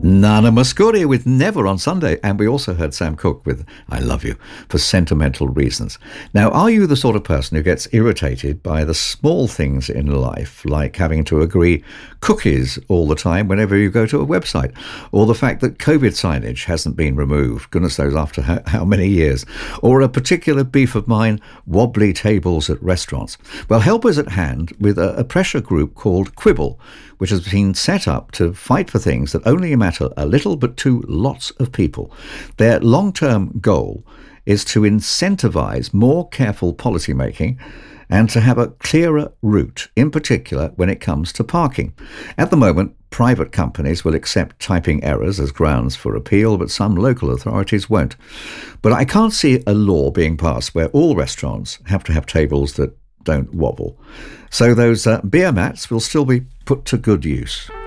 Nana Muscuri with Never on Sunday. And we also heard Sam Cooke with I Love You for sentimental reasons. Now, are you the sort of person who gets irritated by the small things in life, like having to agree cookies all the time whenever you go to a website, or the fact that COVID signage hasn't been removed, goodness knows after how many years, or a particular beef of mine, wobbly tables at restaurants? Well, help is at hand with a pressure group called Quibble, which has been set up to fight for things that only matter a little but to lots of people. Their long-term goal is to incentivize more careful policymaking and to have a clearer route, in particular when it comes to parking. At the moment, private companies will accept typing errors as grounds for appeal, but some local authorities won't. But I can't see a law being passed where all restaurants have to have tables that don't wobble. So those beer mats will still be put to good use.